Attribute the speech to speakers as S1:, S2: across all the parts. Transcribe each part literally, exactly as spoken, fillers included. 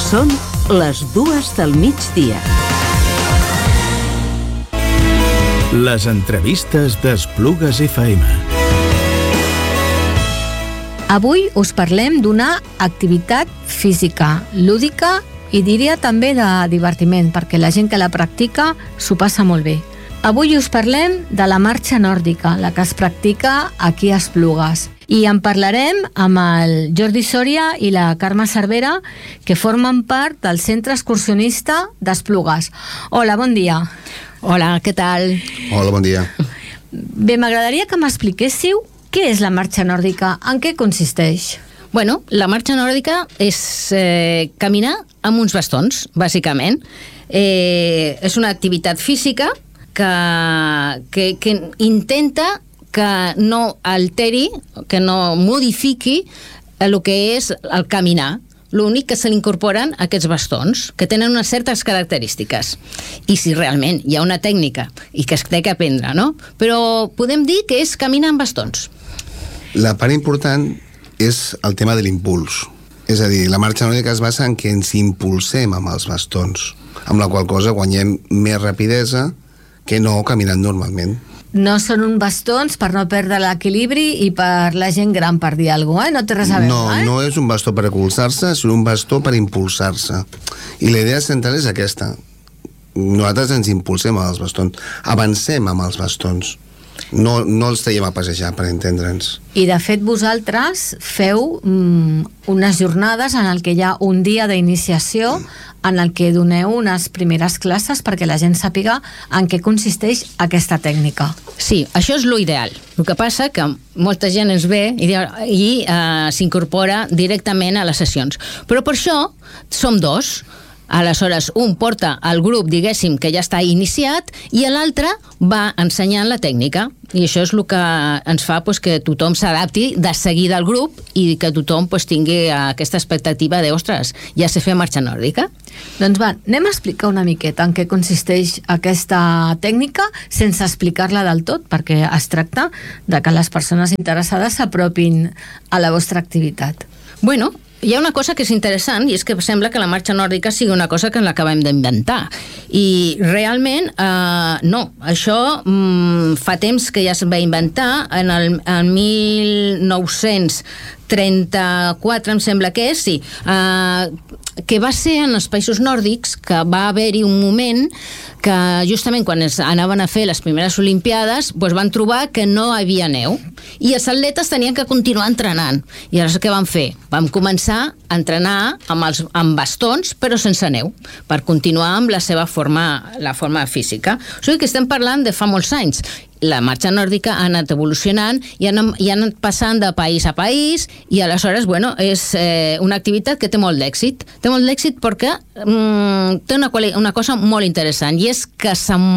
S1: Són les dues del migdia.
S2: Les entrevistes d'Esplugues F M.
S3: Avui us parlem d'una activitat física, lúdica i diria també de divertiment, perquè la gent que la practica s'ho passa molt bé. Avui us parlem de la marxa nòrdica, la que es practica aquí a Esplugues. I en parlarem amb el Jordi Sòria i la Carme Cervera, que formen part del Centre Excursionista d'Esplugues. Hola, bon dia.
S4: Hola, què tal?
S5: Hola, bon dia.
S3: Bé, m'agradaria que m'expliquéssiu què és la marxa nòrdica, en què consisteix?
S4: Bueno, la marxa nòrdica és eh, caminar amb uns bastons, bàsicament. Eh, és una activitat física que, que, que intenta que no alteri, que no modifiqui el que és el caminar. L'únic que se li incorporen aquests bastons, que tenen unes certes característiques. I si realment hi ha una tècnica i que es té que aprendre, no? Però podem dir que és caminar amb bastons.
S5: La part important és el tema de l'impuls. És a dir, la marxa nòrdica es basa en que ens impulsem amb els bastons, amb la qual cosa guanyem més rapidesa que no caminant normalment.
S3: No són uns bastons per no perdre l'equilibri i per la gent gran, per dir alguna cosa, eh? No té res a veure,
S5: no,
S3: eh?
S5: No és un bastó per recolzar-se, sinó un bastó per impulsar-se. I la idea central és aquesta. Nosaltres ens impulsem amb els bastons, avancem amb els bastons. No, no els traiem a passejar, per entendre'ns.
S3: I de fet vosaltres feu mm, unes jornades en el que hi ha un dia d'iniciació en el que doneu unes primeres classes perquè la gent sàpiga en què consisteix aquesta tècnica.
S4: Sí, això és l'ideal. El que passa que molta gent ens ve i, i uh, s'incorpora directament a les sessions. Però per això som dos. Aleshores, un porta el grup, diguéssim, que ja està iniciat, i l'altre va ensenyant la tècnica. I això és el que ens fa pues, que tothom s'adapti de seguida al grup i que tothom pues, tingui aquesta expectativa de, ostres, ja sé fer marxa nòrdica.
S3: Doncs va, anem a explicar una miqueta en què consisteix aquesta tècnica sense explicar-la del tot, perquè es tracta de que les persones interessades s'apropin a la vostra activitat.
S4: Bueno, hi ha una cosa que és interessant i és que sembla que la marxa nòrdica sigui una cosa que l'acabem d'inventar i realment eh, no, això mm, fa temps que ja es va inventar en el en mil nou-cents trenta-quatre em sembla que és, sí, eh, que va ser en els països nòrdics que va haver-hi un moment que justament quan es anaven a fer les primeres Olimpiades doncs van trobar que no hi havia neu i els atletes tenien que continuar entrenant i aleshores què van fer? Vam començar a entrenar amb, els, amb bastons però sense neu per continuar amb la seva forma, la forma física. O sigui que estem parlant de fa molts anys. La marxa nòrdica ha anat evolucionant i ha anat, i ha anat passant de país a país i aleshores, bueno, és eh, una activitat que té molt d'èxit. Té molt d'èxit perquè mm, té una, una cosa molt interessant i és que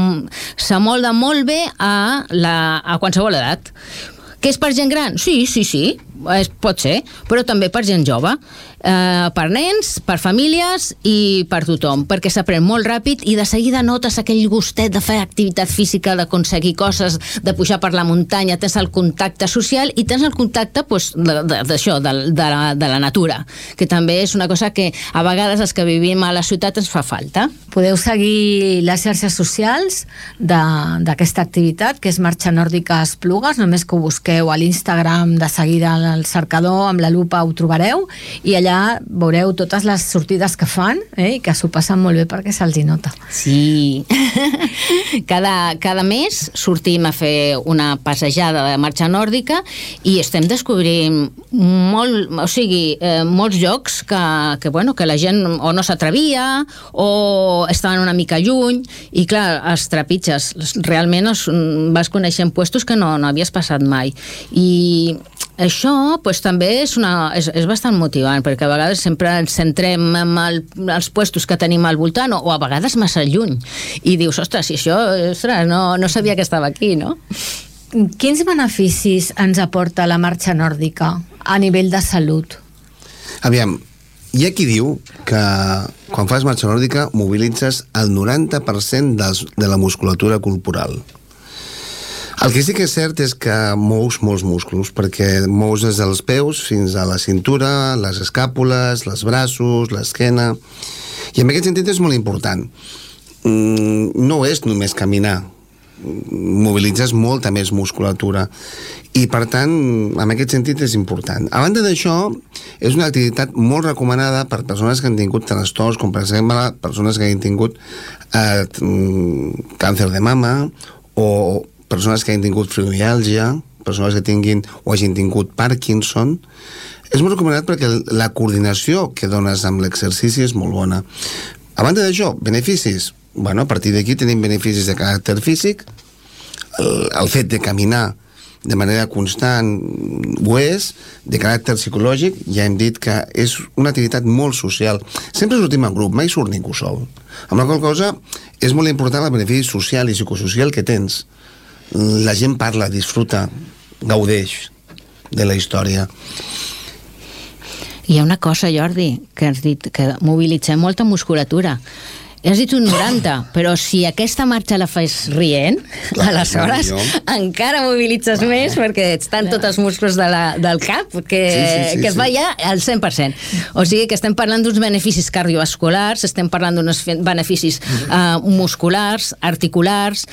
S4: s'amolda molt bé a, la, a qualsevol edat. Que és per gent gran? Sí, sí, sí, es pot ser, però també per gent jove, eh, per nens, per famílies i per tothom, perquè s'aprèn molt ràpid i de seguida notes aquell gustet de fer activitat física, d'aconseguir coses, de pujar per la muntanya, tens el contacte social i tens el contacte pues, d'això, de, de, de, la, de la natura, que també és una cosa que a vegades els que vivim a la ciutat ens fa falta.
S3: Podeu seguir les xarxes socials d'aquesta activitat, que és Marxa Nòrdica Esplugues, només que ho busqueu a l'Instagram, de seguida al cercador, amb la lupa ho trobareu, i allà veureu totes les sortides que fan, eh, i que s'ho passen molt bé perquè se'ls hi nota.
S4: Sí. cada, cada mes sortim a fer una passejada de marxa nòrdica i estem descobrint molt, o sigui, eh, molts llocs que, que, bueno, que la gent o no s'atrevia o estaven una mica lluny i clar, els trepitges realment els, vas coneixent puestos que no, no havies passat mai i això pues, també és, una, és, és bastant motivant perquè a vegades sempre ens centrem en el, els puestos que tenim al voltant o, o a vegades massa lluny i dius, ostres, si això ostres, no, no sabia que estava aquí, no?
S3: Quins beneficis ens aporta la marxa nòrdica a nivell de salut?
S5: Aviam, hi ha qui diu que quan fas marxa nòrdica mobilitzes el noranta per cent dels, de la musculatura corporal. El que sí que és cert és que mous molts músculs, perquè mous des dels peus fins a la cintura, les escàpules, els braços, l'esquena, i en aquest sentit és molt important. No és només caminar, mobilitzes molta més musculatura, i per tant, en aquest sentit és important. A banda d'això, és una activitat molt recomanada per persones que han tingut trastorns, com per exemple persones que han tingut eh, càncer de mama, o persones que hagin tingut fibromiàlgia, persones que tinguin o hagin tingut Parkinson. És molt recomanat perquè la coordinació que dones amb l'exercici és molt bona. A banda d'això, beneficis. Bueno, a partir d'aquí tenim beneficis de caràcter físic. El, el fet de caminar de manera constant ho és. De caràcter psicològic, ja hem dit que és una activitat molt social. Sempre sortim en grup, mai surt ningú sol. Amb la qual cosa és molt important el benefici social i psicosocial que tens. La gent parla, disfruta, gaudeix de la història.
S4: Hi ha una cosa, Jordi, que has dit, que mobilitzem molta musculatura. Has dit un noranta, però si aquesta marxa la fas rient, clar, aleshores jo. encara mobilitzes clar. més, perquè estan tots els músculs de la, del cap que, sí, sí, sí, que es va ja al cent per cent. O sigui que estem parlant d'uns beneficis cardiovasculars, estem parlant d'uns beneficis uh, musculars, articulars,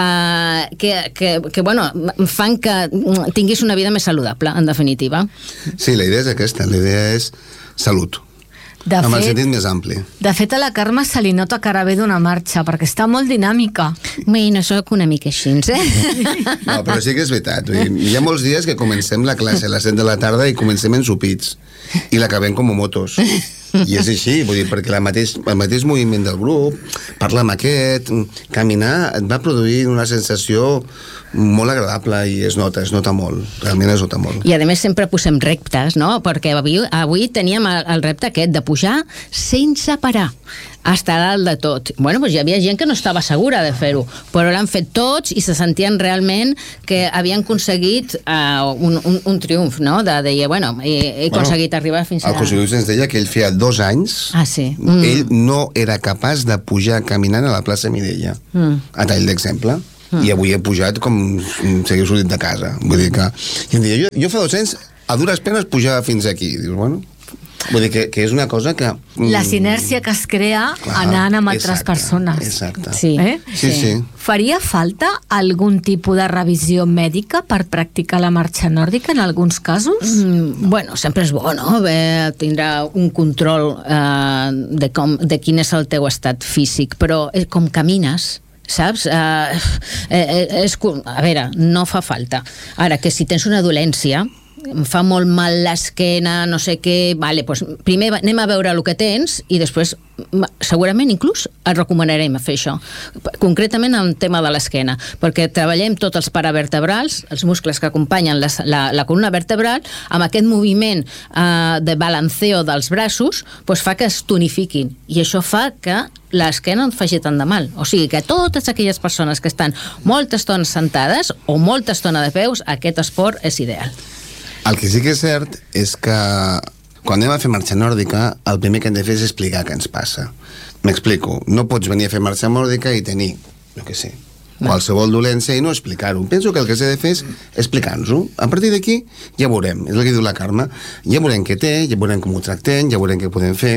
S4: uh, que, que, que bueno, fan que tinguis una vida més saludable, en definitiva.
S5: Sí, la idea és aquesta, la idea és salut.
S3: De
S5: amb
S3: fet,
S5: el sentit més ampli.
S3: De fet, a la Carme se li nota cara bé d'una marxa, perquè està molt dinàmica.
S4: Bé, no soc una mica així, eh?
S5: No, però sí que és veritat. Hi ha molts dies que comencem la classe a les set de la tarda i comencem ensopits. I l'acabem com a motos. I és així, vull dir, perquè la mateix, el mateix moviment del grup, parlar amb aquest, caminar, et va produir una sensació molt agradable i es nota, es nota molt, realment es nota molt.
S4: I a més sempre posem reptes, no? Perquè avui, avui teníem el, el repte aquest de pujar sense parar, estar dalt de tot. Bueno, doncs hi havia gent que no estava segura de fer-ho, però l'han fet tots i se sentien realment que havien aconseguit uh, un, un, un triomf, no? De dir, bueno, he, he aconseguit bueno, arribar fins a...
S5: El José Luis ens deia que ell feia dos anys,
S4: ah, sí. mm.
S5: ell no era capaç de pujar caminant a la plaça Mireia, mm. a tall d'exemple. I avui he pujat com si hagués sortit de casa. Vull dir que... I em deia, jo, jo fa dos anys, a dures penes, pujava fins aquí. Dius, bueno... Vull dir que, que és una cosa que...
S3: La sinèrcia que es crea clar, anant amb altres exacte, persones.
S5: Exacte.
S3: Sí. Eh?
S5: Sí, sí. sí.
S3: Faria falta algun tipus de revisió mèdica per practicar la marxa nòrdica en alguns casos?
S4: Mm, bueno, sempre és bo, no? Bé, tindrà un control eh, de, com, de quin és el teu estat físic, però eh, com camines... saps? Uh, eh, és, a veure, no fa falta. Ara, que si tens una dolència, em fa molt mal l'esquena, no sé què, vale, doncs primer anem a veure el que tens i després segurament inclús et recomanarem fer això, concretament en el tema de l'esquena, perquè treballem tots els paravertebrals, els muscles que acompanyen la, la, la columna vertebral, amb aquest moviment eh, de balanceo dels braços, doncs fa que es tonifiquin, i això fa que l'esquena no et faci tant de mal. O sigui que totes aquelles persones que estan molta estona sentades o molta estona de peus, aquest esport és ideal.
S5: El que sí que és cert és que quan anem a fer marxa nòrdica, el primer que hem de fer és explicar què ens passa. M'explico, no pots venir a fer marxa nòrdica i tenir, no què sé, qualsevol dolència i no explicar-ho. Penso que el que s'ha de fer és explicar-nos-ho. A partir d'aquí ja veurem, és el que diu la Carme, ja veurem què té, ja veurem com ho tractem, ja veurem què podem fer.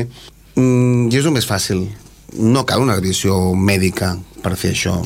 S5: Mm, I és el més fàcil. No cal una revisió mèdica per fer això.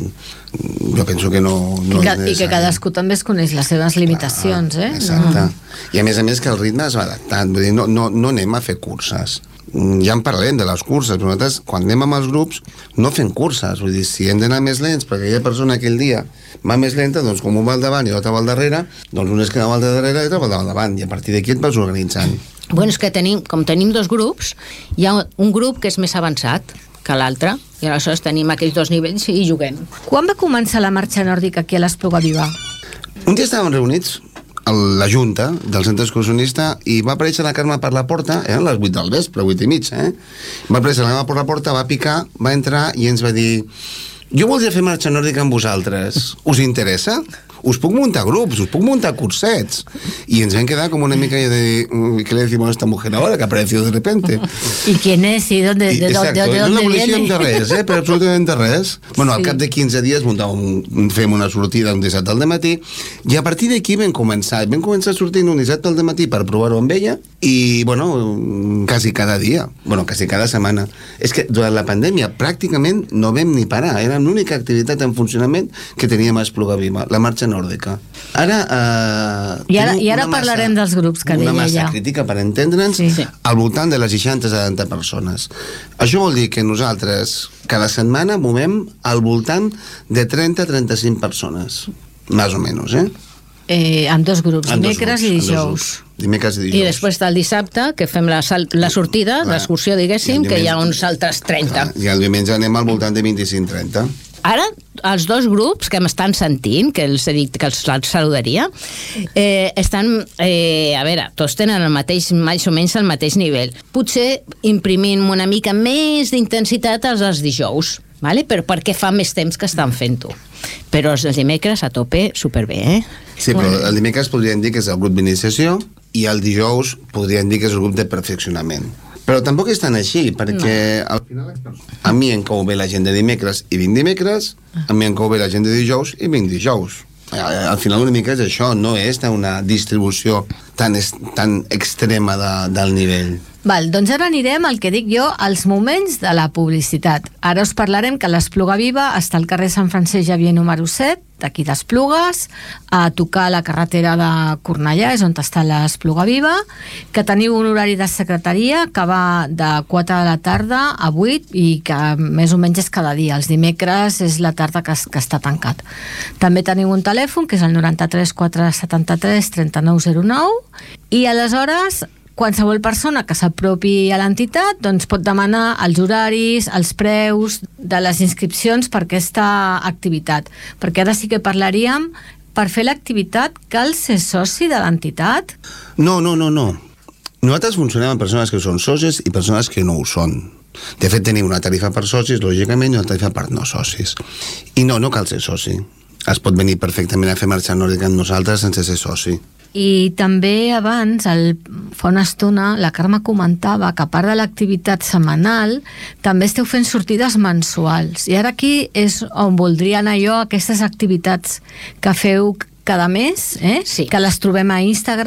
S5: Jo penso que no, no
S3: I, que, i que cadascú també es coneix les seves limitacions,
S5: clar,
S3: eh?
S5: Exacte. No. I a més a més que el ritme es va adaptant, vull dir, no, no, no anem a fer curses. Ja en parlem de les curses, però nosaltres quan anem amb els grups no fem curses, vull dir, si hem d'anar més lents perquè aquella persona aquell dia va més lenta, doncs com un va al davant i l'altre va al darrere, doncs un es queda al darrere i l'altre va al davant, i a partir d'aquí et vas organitzant.
S4: Bueno, és que tenim, com tenim dos grups, hi ha un grup que és més avançat que l'altre, i aleshores tenim aquells dos nivells i juguem.
S3: Quan va començar la marxa nòrdica aquí a l'Espluga Viva?
S5: Un dia estàvem reunits a la Junta del Centre Excursionista i va aparèixer la Carme per la porta, eren les vuit del vespre, vuit i mig, eh? Va aparèixer la Carme per la porta, va picar, va entrar i ens va dir: jo voldria fer marxa nòrdica amb vosaltres, us interessa? us puc muntar grups, us puc muntar cursets. I ens vam quedar com una mica de... ¿Qué le decimos a esta mujer ahora que ha aparecido de repente?
S3: ¿Y quién es? ¿Y dónde,
S5: I,
S3: de,
S5: exacto,
S3: de, de, de
S5: no
S3: dónde
S5: la coneixíem
S3: viene?
S5: de res, eh? Però absolutament de res. Bueno, al
S3: Sí.
S5: cap de quinze dies muntàvem, fem una sortida un dissabte al dematí i a partir d'aquí vam començar. Vam començar sortint un dissabte al dematí per provar-ho amb ella i, bueno, quasi cada dia. Bueno, quasi cada setmana. És que durant la pandèmia pràcticament no vam ni parar. Era l'única activitat en funcionament que teníem a Espluga Viva, la marxa nòrdica. Ara... Eh,
S3: I ara,
S5: tenim
S3: i ara
S5: una
S3: parlarem
S5: massa,
S3: dels grups que
S5: una
S3: deia
S5: massa
S3: ja.
S5: crítica, per entendre'ns,
S3: Sí.
S5: sí. al voltant de les seixanta a setanta persones. Això vol dir que nosaltres cada setmana movem al voltant de trenta a trenta-cinc persones, més o menys, eh?
S3: Eh, amb dos grups,
S5: En dos
S3: dimecres
S5: grups,
S3: i
S5: en dos
S3: dijous.
S5: grups. Dimecres i dijous.
S4: I després del dissabte, que fem la, sal, la sortida,
S5: Clar.
S4: l'excursió, diguéssim,
S5: I el
S4: que hi ha
S5: diumenge-
S4: uns altres trenta.
S5: Clar, I el diumenge anem al voltant de vint-i-cinc a trenta.
S4: Ara, els dos grups que m'estan sentint, que els he dit que els saludaria, eh, estan, eh, a veure, tots tenen el mateix, més o menys el mateix nivell. Potser imprimint una mica més d'intensitat als dels dijous, vale? Però perquè fa més temps que estan fent-ho. Però els dimecres a tope superbé, eh?
S5: Sí, però el dimecres podríem dir que és el grup d'iniciació i el dijous podríem dir que és el grup de perfeccionament. Però tampoc és tan així, perquè no. Al final a mi em cau bé la gent de dimecres i vinc dimecres, a mi em cau bé la gent de dijous i vinc dijous. Al final una mica és això, no és una distribució tan, tan extrema de, del nivell.
S3: Val, doncs ara anirem al que dic jo, als moments de la publicitat. Ara us parlarem que l'Espluga Viva està al carrer Sant Francesc Xavier número set, d'aquí d'Esplugues, a tocar la carretera de Cornellà, és on està l'Espluga Viva, que teniu un horari de secretaria que va de quatre de la tarda a vuit i que més o menys és cada dia. Els dimecres és la tarda que, que està tancat. També teniu un telèfon, que és el noranta-tres quatre setanta-tres trenta-nou zero nou, i aleshores qualsevol persona que s'apropi a l'entitat doncs pot demanar els horaris, els preus de les inscripcions per aquesta activitat. Perquè ara sí que parlaríem, per fer l'activitat cal ser soci de l'entitat?
S5: No, no, no, no. Nosaltres funcionem amb persones que són socis i persones que no ho són. De fet, tenim una tarifa per socis, lògicament, i una tarifa per no socis. I no, no cal ser soci. Es pot venir perfectament a fer marxa nòrdica amb nosaltres sense ser soci.
S3: I també abans, el, fa una estona, la Carme comentava que a part de l'activitat setmanal també esteu fent sortides mensuals. I ara aquí és on voldria anar jo, aquestes activitats que feu cada mes, eh?
S4: Sí.
S3: Que les trobem a Instagram